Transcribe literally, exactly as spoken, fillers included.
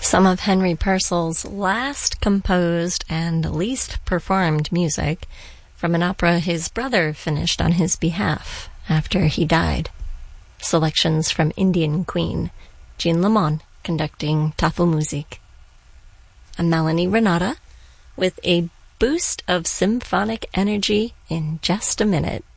Some of Henry Purcell's last composed and least performed music from an opera his brother finished on his behalf after he died. Selections from Indian Queen, Jean Lamont conducting Tafelmusik. I'm Melanie Renata with a boost of symphonic energy in just a minute.